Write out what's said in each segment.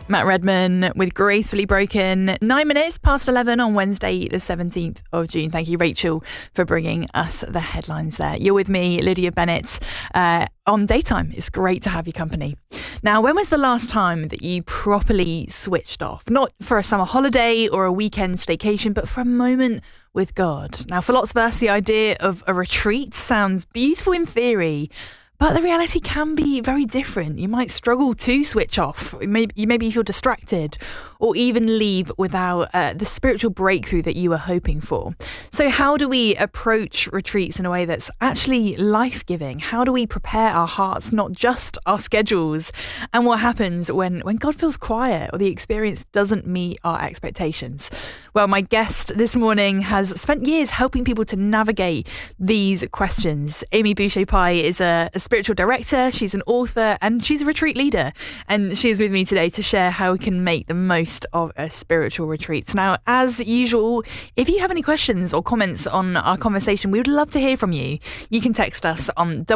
Matt Redman with Gracefully Broken, 9 minutes past 11 on Wednesday, the 17th of June. Thank you, Rachel, for bringing us the headlines there. You're with me, Lydia Bennett, on Daytime. It's great to have your company. Now, when was the last time that you properly switched off? Not for a summer holiday or a weekend staycation, but for a moment with God. Now, for lots of us, the idea of a retreat sounds beautiful in theory, but the reality can be very different. You might struggle to switch off. Maybe you feel distracted or even leave without the spiritual breakthrough that you were hoping for. So how do we approach retreats in a way that's actually life-giving? How do we prepare our hearts, not just our schedules? And what happens when God feels quiet or the experience doesn't meet our expectations? Well, my guest this morning has spent years helping people to navigate these questions. Amy Boucher-Pye is a spiritual director, she's an author, and she's a retreat leader. And she is with me today to share how we can make the most of a spiritual retreat. Now, as usual, if you have any questions or comments on our conversation, we would love to hear from you. You can text us on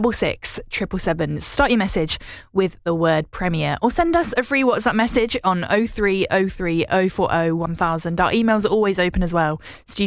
66777. Start your message with the word Premier, or send us a free WhatsApp message on 0303 040 1000. Our emails are always open as well,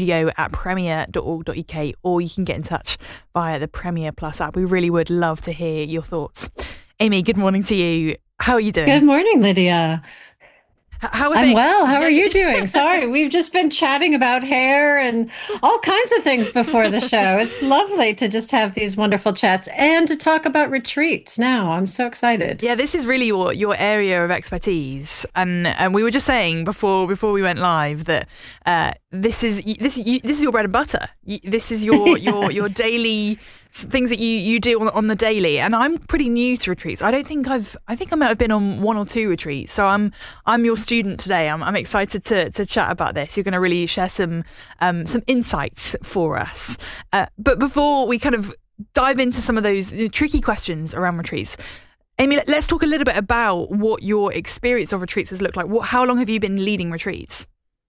studio@premier.org.uk, or you can get in touch via the Premier Plus app. We really would love to hear your thoughts. Amy, good morning to you. How are you doing? Good morning, Lydia. How are I'm things? well. How are you doing? Sorry, we've just been chatting about hair and all kinds of things before the show. It's lovely to just have these wonderful chats and to talk about retreats now. I'm so excited. Yeah, this is really your area of expertise, and we were just saying before we went live that this is your bread and butter. This is your your daily things that you do on the daily. And I'm pretty new to retreats. I think I might have been on one or two retreats. So I'm your student today. I'm excited to chat about this. You're going to really share some insights for us. But before we kind of dive into some of those tricky questions around retreats, Amy, let's talk a little bit about what your experience of retreats has looked like. How long have you been leading retreats?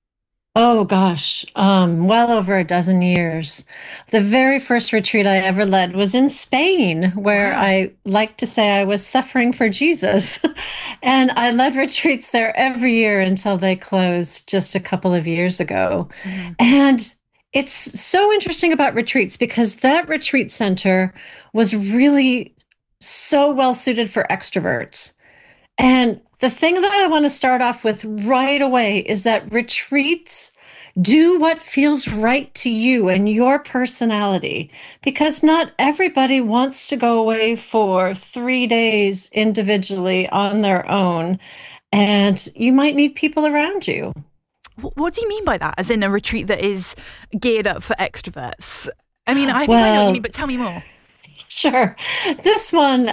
Oh gosh, well over a dozen years. The very first retreat I ever led was in Spain, where Wow. I like to say I was suffering for Jesus. And I led retreats there every year until they closed just a couple of years ago. Mhm. And it's so interesting about retreats because that retreat center was really so well suited for extroverts. And the thing that I want to start off with right away is that retreats do what feels right to you and your personality, because not everybody wants to go away for 3 days individually on their own, and you might need people around you. What do you mean by that? As in a retreat that is geared up for extroverts? I mean, I think I know what you mean, but tell me more. Sure. This one,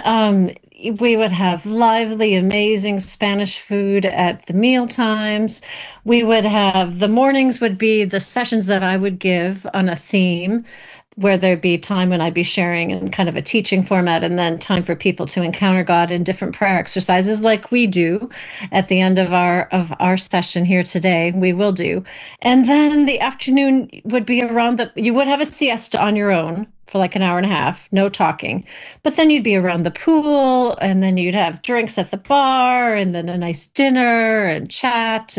we would have lively, amazing Spanish food at the meal times. We would have the mornings would be the sessions that I would give on a theme, where there'd be time when I'd be sharing in kind of a teaching format, and then time for people to encounter God in different prayer exercises like we do at the end of our session here today. We will do. And then the afternoon would be you would have a siesta on your own for like an hour and a half, no talking. But then you'd be around the pool, and then you'd have drinks at the bar, and then a nice dinner and chat.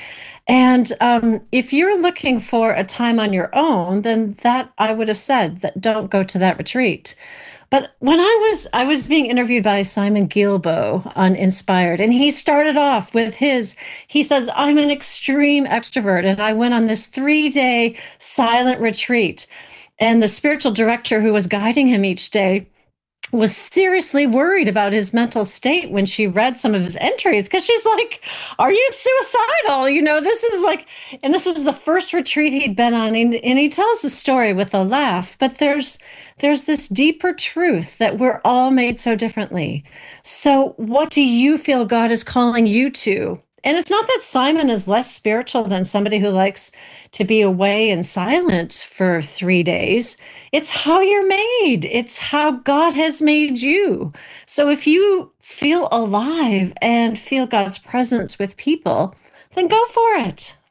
And if you're looking for a time on your own, then that I would have said that don't go to that retreat. But when I was being interviewed by Simon Guilbeault on Inspired, and he started off with he says, I'm an extreme extrovert, and I went on this 3-day silent retreat. And the spiritual director who was guiding him each day was seriously worried about his mental state when she read some of his entries, because she's like, are you suicidal? This is like, and this was the first retreat he'd been on. And he tells the story with a laugh, but there's this deeper truth that we're all made so differently. So what do you feel God is calling you to? And it's not that Simon is less spiritual than somebody who likes to be away and silent for 3 days. It's how you're made. It's how God has made you. So if you feel alive and feel God's presence with people, then go for it.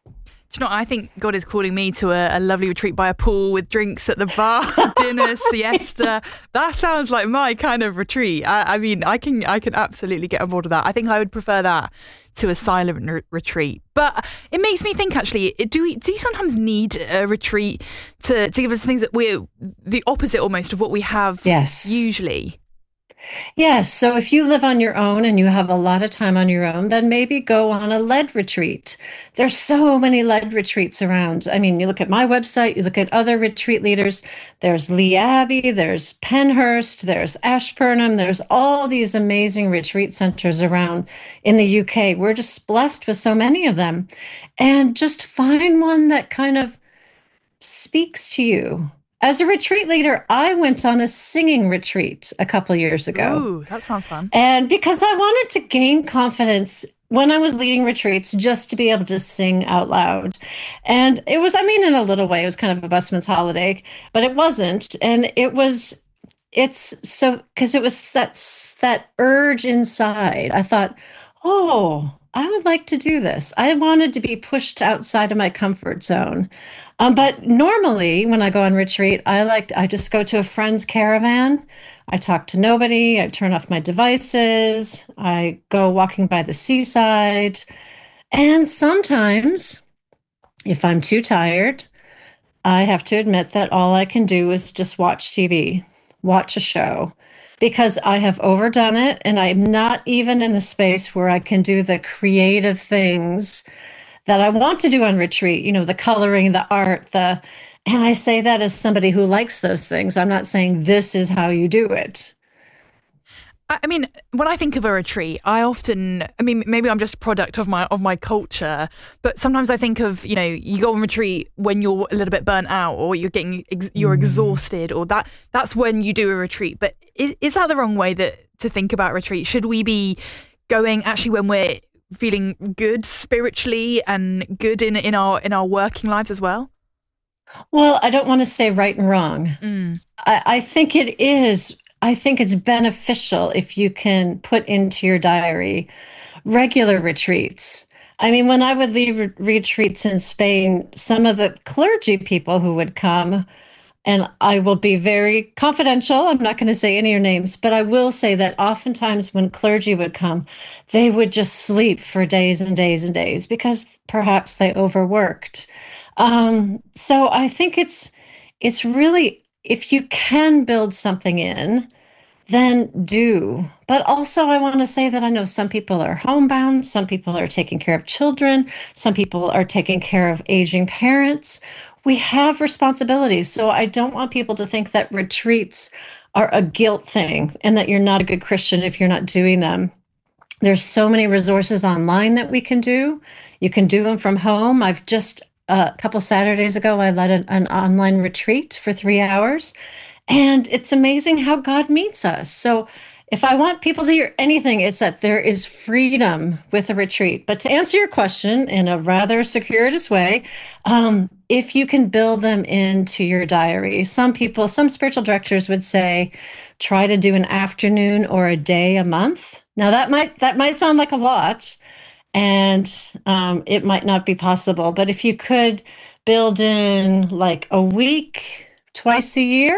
Do you know, I think God is calling me to a lovely retreat by a pool with drinks at the bar, dinner, siesta. That sounds like my kind of retreat. I mean, I can absolutely get on board with that. I think I would prefer that to a silent retreat. But it makes me think, actually, do you sometimes need a retreat to give us things that we're the opposite almost of what we have usually? Yes. So if you live on your own and you have a lot of time on your own, then maybe go on a lead retreat. There's so many lead retreats around. I mean, you look at my website, you look at other retreat leaders. There's Lee Abbey, there's Penhurst, there's Ashburnham, there's all these amazing retreat centers around in the UK. We're just blessed with so many of them. And just find one that kind of speaks to you. As a retreat leader, I went on a singing retreat a couple of years ago. Ooh, that sounds fun. And because I wanted to gain confidence when I was leading retreats, just to be able to sing out loud. And it was, I mean, in a little way, it was kind of a busman's holiday, but it wasn't. And it's so, because it was that urge inside. I thought, oh, I would like to do this. I wanted to be pushed outside of my comfort zone. But normally when I go on retreat, I just go to a friend's caravan. I talk to nobody. I turn off my devices. I go walking by the seaside. And sometimes, if I'm too tired, I have to admit that all I can do is just watch TV, watch a show, because I have overdone it and I'm not even in the space where I can do the creative things that I want to do on retreat, the coloring, the art, and I say that as somebody who likes those things. I'm not saying this is how you do it. I mean, when I think of a retreat, maybe I'm just a product of my culture, but sometimes I think of, you go on retreat when you're a little bit burnt out or you're exhausted, or that's when you do a retreat. But is that the wrong way to think about retreat? Should we be going actually when we're feeling good spiritually and good in our working lives as well? Well, I don't want to say right and wrong. I think it is. I think it's beneficial if you can put into your diary regular retreats. I mean, when I would lead retreats in Spain, some of the clergy people who would come, and I will be very confidential, I'm not going to say any of your names, but I will say that oftentimes when clergy would come, they would just sleep for days and days and days because perhaps they overworked. So I think it's really, if you can build something in, then do. But also, I want to say that I know some people are homebound, some people are taking care of children, some people are taking care of aging parents. We have responsibilities. So I don't want people to think that retreats are a guilt thing and that you're not a good Christian if you're not doing them. There's so many resources online that we can do. You can do them from home. I've just a couple Saturdays ago, I led an online retreat for 3 hours, and it's amazing how God meets us. So if I want people to hear anything, it's that there is freedom with a retreat. But to answer your question in a rather circuitous way, if you can build them into your diary, some spiritual directors would say, try to do an afternoon or a day a month. Now that might sound like a lot, and it might not be possible. But if you could build in like a week, twice a year,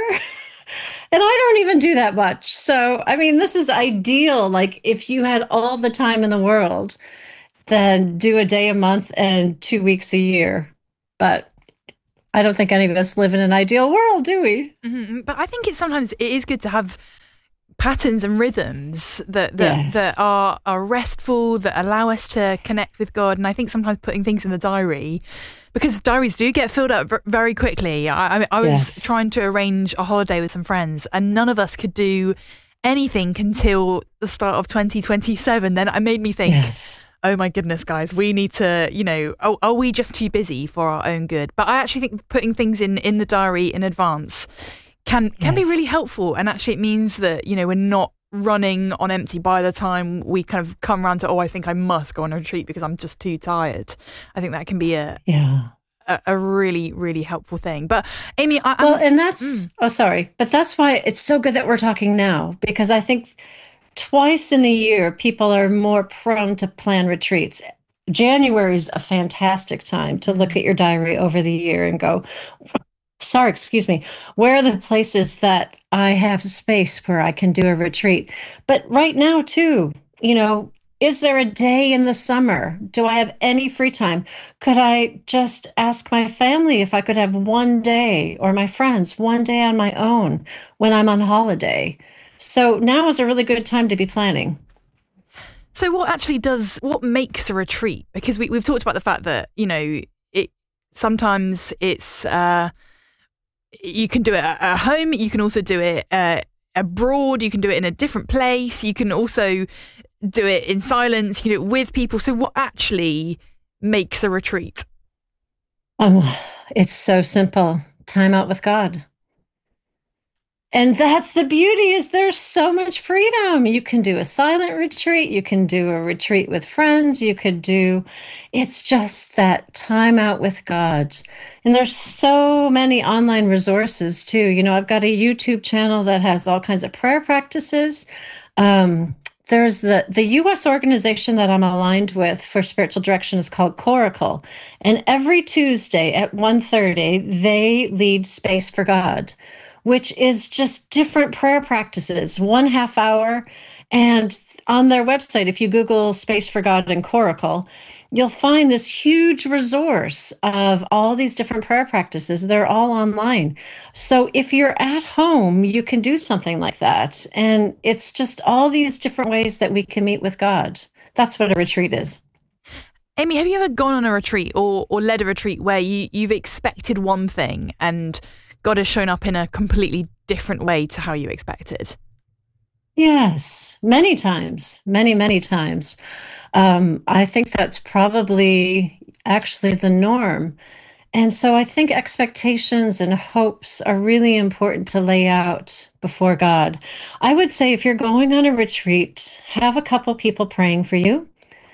and I don't even do that much. So, I mean, this is ideal. Like if you had all the time in the world, then do a day a month and 2 weeks a year. But I don't think any of us live in an ideal world, do we? Mm-hmm. But I think sometimes it is good to have patterns and rhythms that are restful, that allow us to connect with God. And I think sometimes putting things in the diary, because diaries do get filled up very quickly. I was trying to arrange a holiday with some friends, and none of us could do anything until the start of 2027. Then it made me think, oh my goodness, guys, we need to, are we just too busy for our own good? But I actually think putting things in the diary in advance can be really helpful. And actually it means that, we're not running on empty by the time we kind of come around to, I think I must go on a retreat because I'm just too tired. I think that can be a really, really helpful thing. But Amy, but that's why it's so good that we're talking now, because I think twice in the year, people are more prone to plan retreats. January is a fantastic time to look at your diary over the year and go, sorry, excuse me, where are the places that I have space where I can do a retreat? But right now, too, is there a day in the summer? Do I have any free time? Could I just ask my family if I could have one day, or my friends one day on my own when I'm on holiday? So now is a really good time to be planning. So what makes a retreat? Because we've talked about the fact that, it sometimes it's, you can do it at home, you can also do it abroad, you can do it in a different place, you can also do it in silence, you can do it with people. So what actually makes a retreat? Um, it's so simple. Time out with God. And that's the beauty is there's so much freedom. You can do a silent retreat, you can do a retreat with friends, it's just that time out with God. And there's so many online resources too. I've got a YouTube channel that has all kinds of prayer practices. There's the US organization that I'm aligned with for spiritual direction is called Coracle. And every Tuesday at 1:30, they lead Space for God, which is just different prayer practices, 1/2 hour. And on their website, if you Google Space for God and Coracle, you'll find this huge resource of all these different prayer practices. They're all online. So if you're at home, you can do something like that. And it's just all these different ways that we can meet with God. That's what a retreat is. Amy, have you ever gone on a retreat or led a retreat where you've expected one thing and God has shown up in a completely different way to how you expected? Yes, many times, many, many times. I think that's probably actually the norm. And so I think expectations and hopes are really important to lay out before God. I would say if you're going on a retreat, have a couple people praying for you.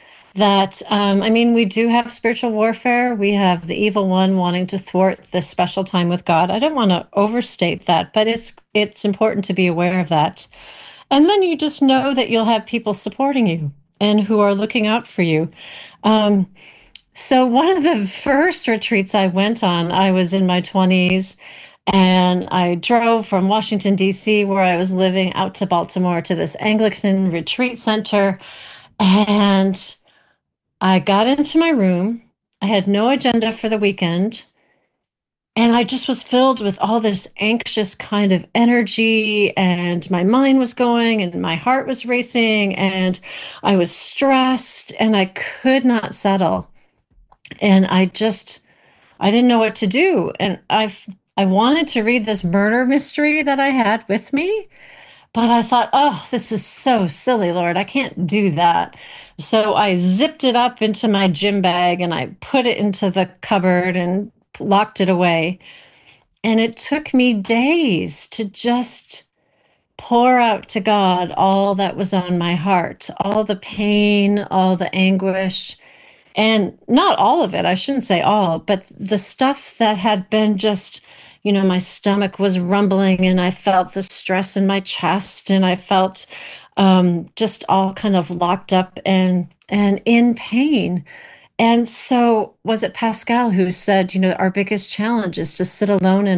We do have spiritual warfare. We have the evil one wanting to thwart this special time with God. I don't want to overstate that, but it's important to be aware of that. And then you just know that you'll have people supporting you and who are looking out for you. Um, so one of the first retreats I went on, I was in my 20s and I drove from Washington, D.C., where I was living, out to Baltimore to this Anglican retreat center. And I got into my room. I had no agenda for the weekend. And I just was filled with all this anxious kind of energy, and my mind was going, and my heart was racing, and I was stressed, and I could not settle. And I didn't know what to do. And I wanted to read this murder mystery that I had with me, but I thought, oh, this is so silly, Lord. I can't do that. So I zipped it up into my gym bag and I put it into the cupboard and locked it away. And it took me days to just pour out to God all that was on my heart, all the pain, all the anguish, and not all of it. I shouldn't say all, but the stuff that had been just, my stomach was rumbling and I felt the stress in my chest and I felt just all kind of locked up and in pain. And so was it Pascal who said, our biggest challenge is to sit alone in